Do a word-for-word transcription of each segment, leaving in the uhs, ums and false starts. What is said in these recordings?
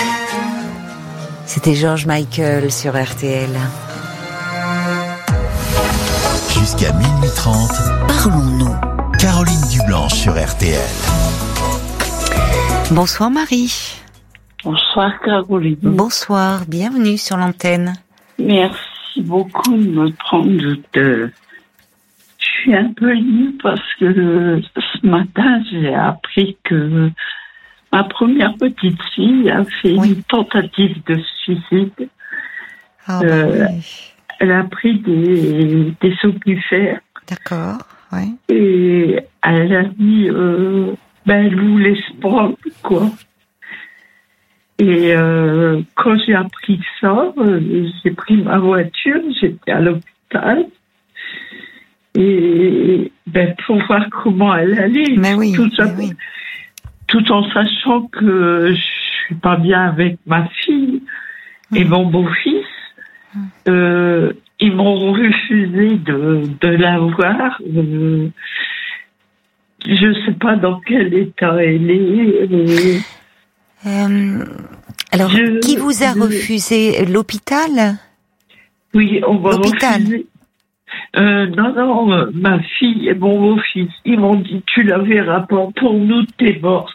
C'était George Michael sur R T L. Jusqu'à minuit trente, Parlons-nous. Caroline Dublanche sur R T L. Bonsoir Marie. Bonsoir Caroline. Bonsoir, bienvenue sur l'antenne. Merci beaucoup de me prendre de... Je suis un peu émue parce que ce matin, j'ai appris que ma première petite fille a fait oui. une tentative de suicide. Ah, euh, bah oui. Elle a pris des, des somnifères. D'accord, oui. Et elle a dit, euh, ben elle voulait se prendre, quoi. Et euh, quand j'ai appris ça, euh, j'ai pris ma voiture, j'étais à l'hôpital. Et ben, pour voir comment elle allait, mais oui, tout, ça, mais oui. tout en sachant que je suis pas bien avec ma fille mmh. et mon beau-fils, mmh. euh, ils m'ont refusé de, de la voir. Euh, je sais pas dans quel état elle est. Euh, euh, alors, je, qui vous a je, refusé? L'hôpital? Oui, on m'a L'hôpital. refusé. Euh, non, non, ma fille et mon beau-fils, ils m'ont dit, tu la verras pas, pour nous, t'es morte.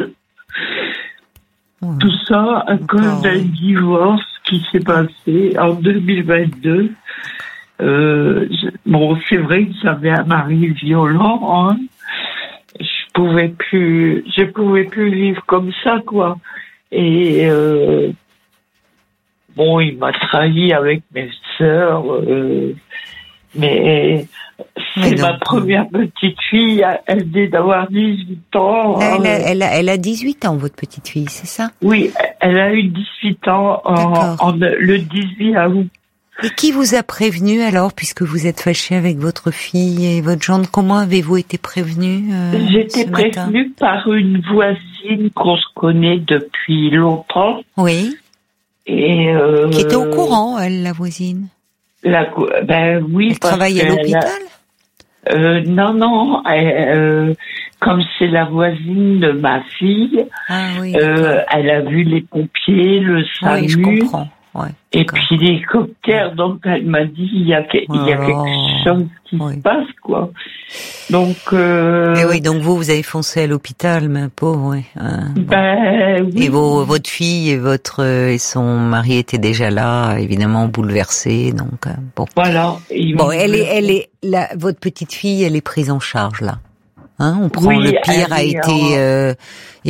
Mmh. Tout ça à cause d'un divorce qui s'est passé en deux mille vingt-deux. Euh, je, bon, c'est vrai que j'avais un mari violent, hein. Je pouvais plus, je pouvais plus vivre comme ça, quoi. Et, euh, bon, il m'a trahi avec mes sœurs, euh, mais c'est donc, ma première petite fille, elle venait d'avoir dix-huit ans. Là, elle, a, elle, a, elle a dix-huit ans, votre petite fille, c'est ça? Oui, elle a eu dix-huit ans en, en, le dix-huit août. Et qui vous a prévenu alors, puisque vous êtes fâché avec votre fille et votre gendre? Comment avez-vous été prévenu euh, J'étais prévenue par une voisine qu'on se connaît depuis longtemps. Oui. Et euh, qui était au courant, elle, la voisine? La, ben oui. Elle travaille à l'hôpital? euh, Non, non. Elle, euh, comme c'est la voisine de ma fille, ah, oui, euh, elle a vu les pompiers, le SAMU. Oui, je comprends. Ouais, et puis l'hélicoptère, donc elle m'a dit il y a, il y a quelque oh, chose qui oui. se passe, quoi. Donc. Euh, et oui, donc vous, vous avez foncé à l'hôpital, mais pauvre, oui. Hein, ben bon. oui. Et vos, votre fille et votre et son mari étaient déjà là, évidemment bouleversés, donc euh, bon. Voilà. Bon, elle est, elle est, la, votre petite fille, elle est prise en charge là. Hein, on prend oui, le pire a été. Euh,